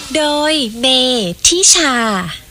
โดยเมทิชา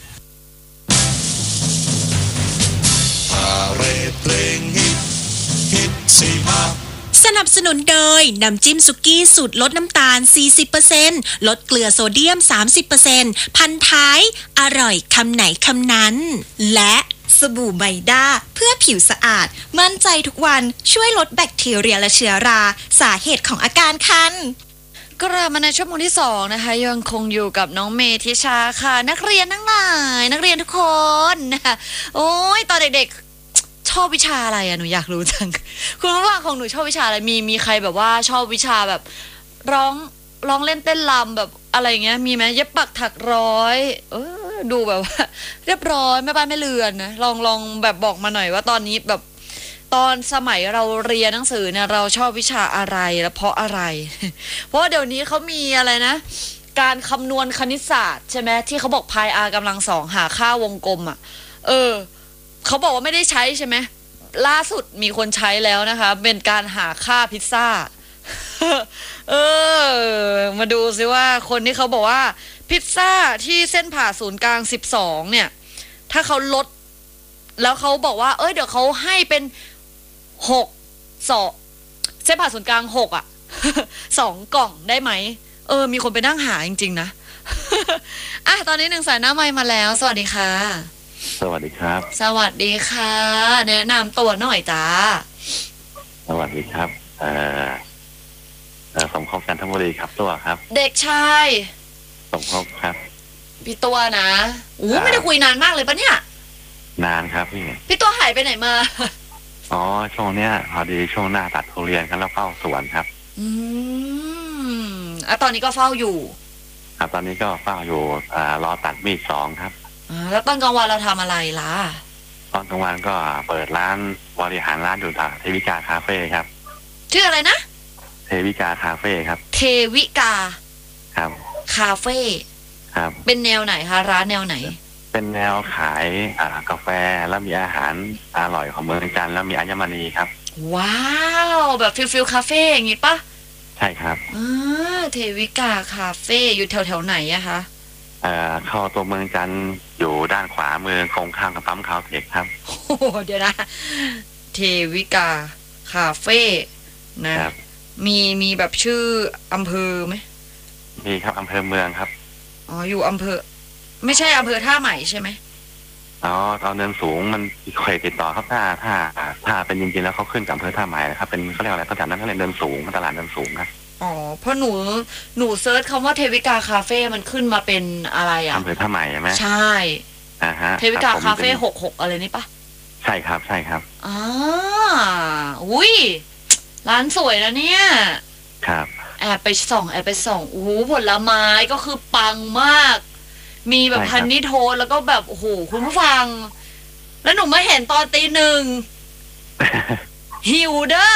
สนับสนุนโดยน้ำจิ้มสุกี้สูตรลดน้ำตาล 40% ลดเกลือโซเดียม 30% พันท้ายอร่อยคำไหนคำนั้นและสบู่ไบด้าเพื่อผิวสะอาดมั่นใจทุกวันช่วยลดแบคทีเรียและเชื้อราสาเหตุของอาการคันกลับมาในชั่วโมงที่2นะคะยังคงอยู่กับน้องเมธิชาค่ะนักเรียนทั้งหลายนักเรียนทุกคนนะคะโอ้ยตอนเด็กๆชอบวิชาอะไรอะหนูอยากรู้จังคุณผู้ฟังของหนูชอบวิชาอะไรมีใครแบบว่าชอบวิชาแบบร้องเล่นเต้นรำแบบอะไรเงี้ยมีไหมเย็บปักถักร้อยดูแบบว่าเรียบร้อยแม่บ้านแม่เรือนนะลองแบบบอกมาหน่อยว่าตอนนี้แบบตอนสมัยเราเรียนหนังสือเนี่ยเราชอบวิชาอะไรและเพราะอะไร เพราะเดี๋ยวนี้เขามีอะไรนะการคำนวณคณิตศาสตร์ใช่ไหมที่เขาบอกพายr กำลังสองหาค่าวงกลมอ่ะเขาบอกว่าไม่ได้ใช้ใช่ไหมล่าสุดมีคนใช้แล้วนะคะเป็นการหาค่าพิซซ่า มาดูซิว่าคนที่เขาบอกว่าพิซซ่าที่เส้นผ่าศูนย์กลาง12เนี่ยถ้าเขาลดแล้วเขาบอกว่าเดี๋ยวเขาให้เป็น6 เส้นผ่าศูนย์กลาง6อ่ะ 2 กล่องได้ไหมมีคนไปนั่งหาจริงๆนะ อ่ะตอนนี้1 สายหน้าไมค์มาแล้วสวัสดีค่ะสวัสดีครับสวัสดีค่ะแนะนำตัวหน่อยจ้าสวัสดีครับสมภพจันทบุรีครับตัวครับเด็กชายสมภพครับพี่ตัวนะไม่ได้คุยนานมากเลยปะเนี่ยนานครับพี่ตัวหายไปไหนมาอ๋อช่วงเนี้ยพอดีช่วงหน้าตัดทุเรียนกันแล้วเฝ้าสวนครับตอนนี้ก็เฝ้าอยู่ตอนนี้ก็เฝ้าอยู่รอตัดมีด2ครับแล้วตอนกลางวันเราทำอะไรล่ะตอนกลางวันก็เปิดร้านบริหารร้านอยู่เทวิกาคาเฟ่ครับชื่ออะไรนะเทวิกาคาเฟ่ครับเทวิกาครับคาเฟ่ครับเป็นแนวไหนคะร้านแนวไหนเป็นแนวขายกาแฟแล้วมีอาหารอร่อยของเมืองจันทร์แล้วมีอัญมณีครับว้าวแบบฟิลคาเฟ่อย่างงี้ปะใช่ครับเทวิกาคาเฟ่อยู่แถวไหนอะคะเข้าตัวเมืองจันทร์อยู่ด้านขวามือตรงข้ามกับปั๊มคาวเทคครับโอ้เดี๋ยวนะเทวิกาคาเฟ่นะมีแบบชื่ออำเภอไหมมีครับอำเภอเมืองครับอยู่อำเภอไม่ใช่อำเภอท่าใหม่ใช่ไหมตอนเนินสูงมันเคยติดต่อครับถ้าเป็นจริงๆแล้วเขาขึ้นกับอำเภอท่าใหม่นะครับเป็นเขาเรียกอะไรตลาดนั้นเขาเรียกเนินสูงตลาดเนินสูงครับเพราะหนูเซิร์ชคำว่าเทวิกาคาเฟ่มันขึ้นมาเป็นอะไรอำเภอท่าใหม่ใช่ไหมใช่เทวิกาคาเฟ่66อะไรนี่ปะใช่ครับอุ้ยร้านสวยนะเนี่ยครับแอบไปส่องผลไม้ก็คือปังมากมีแบบพันนิโทแล้วก็แบบโอ้โหคุณผู้ฟังแล้วหนูมาเห็นตอนตี 1หิวเด้อ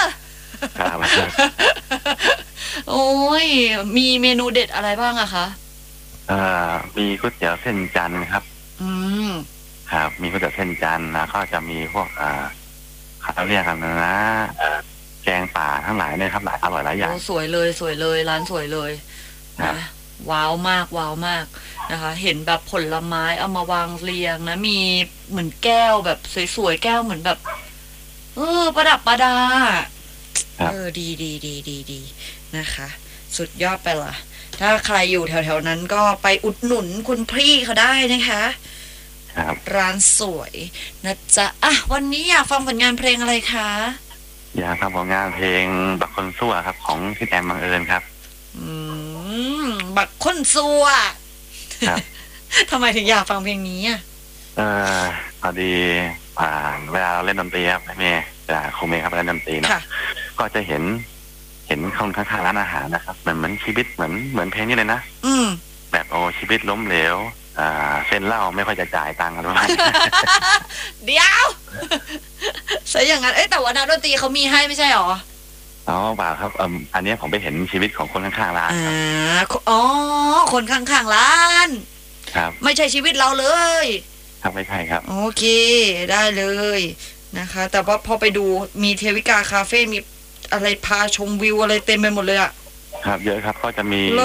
โอ้ยมีเมนูเด็ดอะไรบ้างอะคะมีก๋วยเตี๋ยวเส้นจันทร์ครับครับมีก๋วยเตี๋ยวเส้นจันทร์นะก็จะมีพวกเขาเรียกกันนะแกงป่าทั้งหลายเนี่ยครับหลายอร่อยหลายอย่างสวยเลยร้านสวยเลยนะว้าวมากนะคะเห็นแบบผลไม้เอามาวางเรียงนะมีเหมือนแก้วแบบสวยๆแก้วเหมือนแบบประดับประดาดีนะคะสุดยอดไปละถ้าใครอยู่แถวๆนั้นก็ไปอุดหนุนคุณพี่เขาได้นะคะครับร้านสวยนะจ๊ะวันนี้อยากฟังผลงานเพลงอะไรคะอยากฟังผลงานเพลงบักคนซั่วครับของพี่แอมบังเอิญครับบักคนซัวทำไมถึงอยากฟังเพลงนี้พอดีเวลาเราเล่นดนตรีครับแม่จะครูเมย์ครับเล่นดนตรีนะก็จะเห็นคนข้างๆร้านอาหารนะครับเหมือนชีวิตเหมือนเพลงนี้เลยนะแบบชีวิตล้มเหลวเส้นเหล้าไม่ค่อยจะจ่ายตังค์กันประมาณเดี๋ยวใช่อย่างนั้นแต่ว่านักดนตรีเขามีให้ไม่ใช่หรอเปล่าครับอันนี้ผมไปเห็นชีวิตของคนข้างๆร้านคนข้างๆร้านครับไม่ใช่ชีวิตเราเลยครับไม่ใช่ครับโอเคได้เลยนะคะแต่ว่าพอไปดูมีเทวิกาคาเฟ่มีอะไรพาชมวิวอะไรเต็มไปหมดเลยอะครับเยอะครับก็จะมี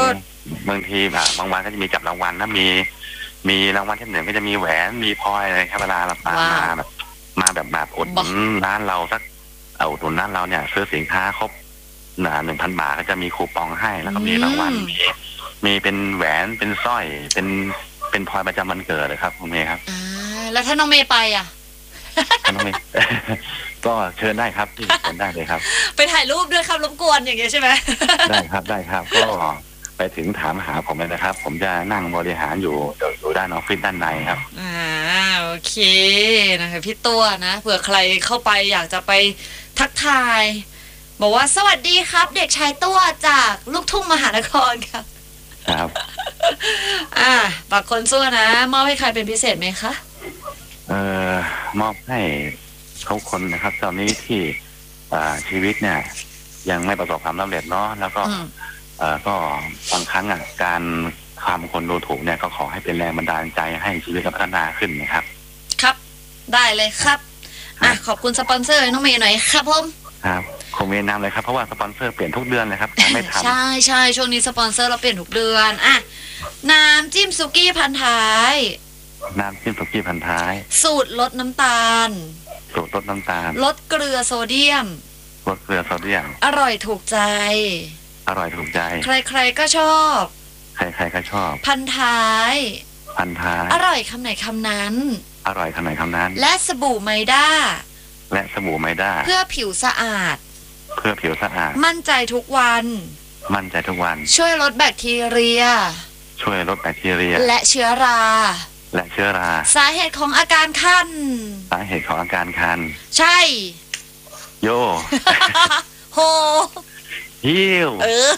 บางทีแบบบางวันก็จะมีจับรางวัลนะมีรางวัลที่หนึ่งก็จะมีแหวนมีพลอยอะไรครับเวลาเรามาแบบอุดหนุนร้านเราสักอุดหนุนร้านเราเนี่ยซื้อสินค้าครบ1,000 บาทก็จะมีคูปองให้แล้วก็มีรางวัลมีเป็นแหวนเป็นสร้อยเป็นพลอยประจำวันเกิดเลยครับคุณเมย์ครับแล้วถ้าน้องเมย์ไปอ่ะน้องเมย์ ก็เชิญได้ครับเชิญได้เลยครับไปถ่ายรูปด้วยครับรบกวนอย่างเงี้ยใช่ไหมได้ครับก็ไปถึงถามหาผมเลยนะครับผมจะนั่งบริหารอยู่ด้านออฟฟิศด้านในครับโอเคนะคะพี่ตัวนะเผื่อใครเข้าไปอยากจะไปทักทายบอกว่าสวัสดีครับเด็กชายตัวจากลูกทุ่งมหานครครับครับฝากคนสู้นะมอบให้ใครเป็นพิเศษไหมคะมอบให้ทุกคนนะครับตอนนี้ที่ชีวิตเนี่ยยังไม่ประสบความสำเร็จเนาะแล้วก็ก็บางครั้งการความคนดูถูกเนี่ยก็ขอให้เป็นแรงบันดาลใจให้ชีวิตพัฒนาขึ้นนะครับครับได้เลยครับขอบคุณสปอนเซอร์น้องเมย์หน่อยครับผมครับคงมีนำเลยครับเพราะว่าสปอนเซอร์เปลี่ยนทุกเดือนเลยครับไม่ทำใช่ช่วงนี้สปอนเซอร์เราเปลี่ยนทุกเดือนน้ำจิ้มสุกี้พันท้ายน้ำจิ้มสุกี้พันท้ายสูตรลดน้ำตาลลดเกลือโซเดียมอร่อยถูกใจใครๆก็ชอบพันท้ายอร่อยคำไหนคำนั้นและสบู่ไมด้าเพื่อผิวสะอาดมั่นใจทุกวันช่วยลดแบคทีเรียและเชื้อราสาเหตุของอาการคันใช่โยโหฮิว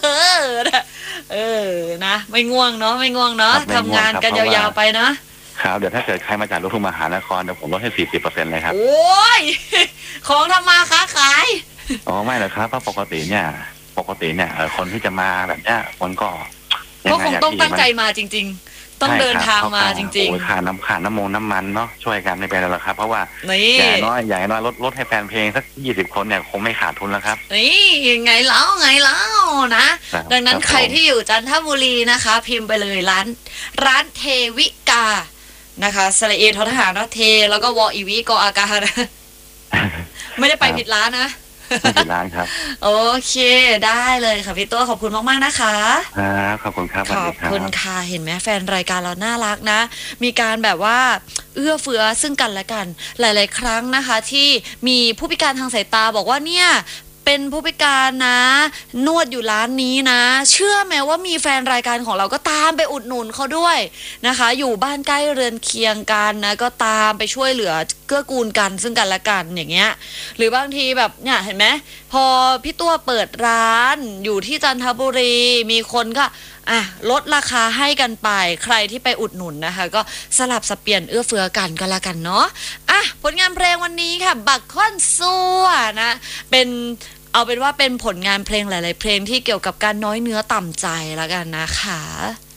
นะไม่ง่วงเนาะทำงานกันยาวๆไปนะครับเดี๋ยวถ้าเกิดใครมาจากลูกทุ่งมหานครเดี๋ยวผมลดให้ 40% เลยครับโอ้ยของทำมาค้าขายไม่หรอกครับเพราะปกติเนี่ยคนที่จะมาแบบเนี้ยคนก็คงต้องตั้งใจมาจริงๆต้องเดินทางมาจริงๆค่าน้ำมันเนาะช่วยกันในเป็นแล้วครับเพราะว่าอย่างน้อยลดให้แฟนเพลงสัก20 คนเนี่ยคงไม่ขาดทุนแล้วครับนี่ไงเล่านะดังนั้นใครที่อยู่จันทบุรีนะคะพิมพ์ไปเลยร้านเทวิกานะคะสระเอททหารเทแล้วก็วออีวีกออากาไม่ได้ไปผิดร้านนะไม่ผิดร้านครับโอเคได้เลยค่ะพี่ตัวขอบคุณมากๆนะคะขอบคุณครับขอบคุณค่ะเห็นไหมแฟนรายการเราน่ารักนะมีการแบบว่าเอื้อเฟื้อซึ่งกันและกันหลายๆครั้งนะคะที่มีผู้พิการทางสายตาบอกว่าเนี่ยเป็นผู้พิการนะนวดอยู่ร้านนี้นะเชื่อไหมว่ามีแฟนรายการของเราก็ตามไปอุดหนุนเขาด้วยนะคะอยู่บ้านใกล้เรือนเคียงกันนะก็ตามไปช่วยเหลือเกื้อกูลกันซึ่งกันและกันอย่างเงี้ยหรือบางทีแบบเนี่ยเห็นไหมพอพี่ตัวเปิดร้านอยู่ที่จันทบุรีมีคนก็ลดราคาให้กันไปใครที่ไปอุดหนุนนะคะก็สลับสับเปลี่ยนเอื้อเฟื้อกันก็แล้วกันเนาะผลงานเพลงวันนี้ค่ะบักค่อนซัวนะเอาเป็นว่าเป็นผลงานเพลงหลายๆเพลงที่เกี่ยวกับการน้อยเนื้อต่ำใจแล้วกันนะคะ